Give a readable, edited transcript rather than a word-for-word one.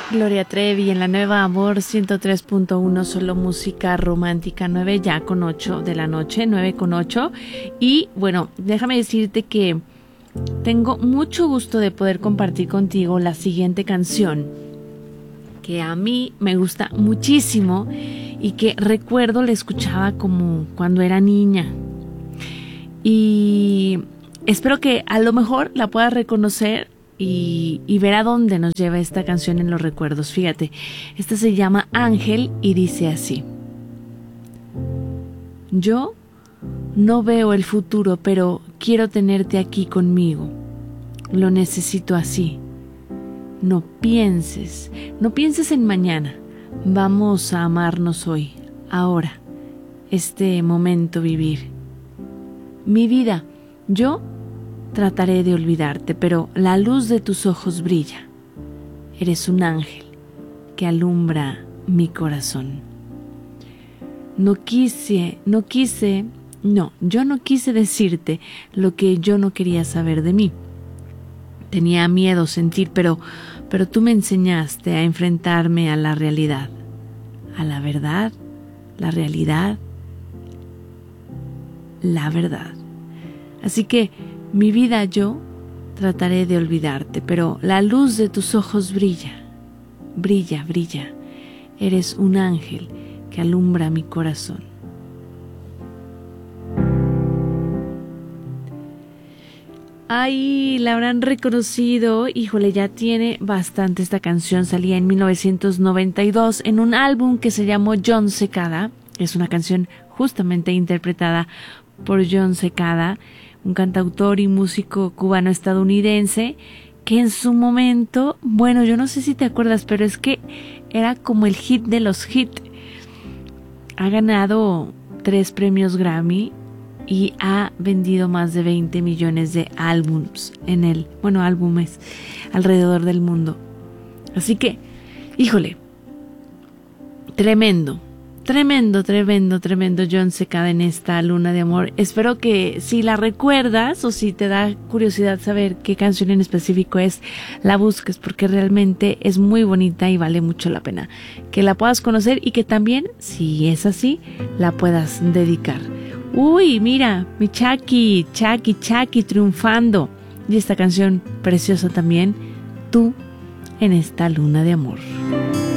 Gloria Trevi en la Nueva Amor 103.1, solo música romántica, 9 ya con 8 de la noche, 9 con 8. Y bueno, déjame decirte que tengo mucho gusto de poder compartir contigo la siguiente canción, que a mí me gusta muchísimo y que recuerdo la escuchaba como cuando era niña. Y espero que a lo mejor la puedas reconocer y ver a dónde nos lleva esta canción en los recuerdos. Fíjate, esta se llama Ángel y dice así: yo no veo el futuro, pero quiero tenerte aquí conmigo. Lo necesito así. No pienses en mañana. Vamos a amarnos hoy, ahora, este momento vivir. Mi vida, yo trataré de olvidarte, pero la luz de tus ojos brilla. Eres un ángel que alumbra mi corazón. Yo no quise decirte lo que yo no quería saber de mí. Tenía miedo sentir, pero tú me enseñaste a enfrentarme a la realidad, a la verdad, la realidad, la verdad. Así que, mi vida, yo trataré de olvidarte, pero la luz de tus ojos brilla, brilla, brilla. Eres un ángel que alumbra mi corazón. Ay, la habrán reconocido. Híjole, ya tiene bastante esta canción. Salía en 1992 en un álbum que se llamó Jon Secada. Es una canción justamente interpretada por Jon Secada, un cantautor y músico cubano-estadounidense que en su momento, bueno, yo no sé si te acuerdas, pero es que era como el hit de los hits. Ha ganado 3 premios Grammy y ha vendido más de 20 millones de álbumes álbumes alrededor del mundo. Así que, híjole, tremendo Jon Secada en esta Luna de Amor. Espero que si la recuerdas o si te da curiosidad saber qué canción en específico es, la busques, porque realmente es muy bonita y vale mucho la pena que la puedas conocer y que también, si es así, la puedas dedicar. Uy, mira, mi Chucky triunfando. Y esta canción preciosa también, Tú en esta Luna de Amor.